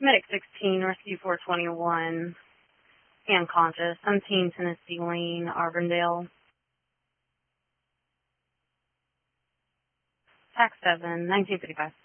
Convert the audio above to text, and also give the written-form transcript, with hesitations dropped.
Medic 16, Rescue 421, unconscious, 17 Tennessee Lane, Auburndale. TAC 7, 1955.